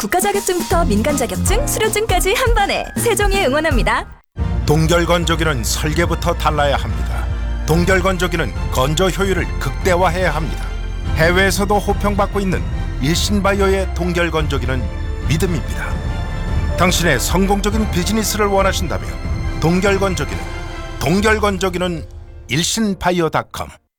국가 자격증부터 민간 자격증, 수료증까지 한 번에 세종이 응원합니다. 동결건조기는 설계부터 달라야 합니다. 동결건조기는 건조 효율을 극대화해야 합니다. 해외에서도 호평받고 있는 일신바이오의 동결건조기는 믿음입니다. 당신의 성공적인 비즈니스를 원하신다면 동결건조기는 일신바이오.com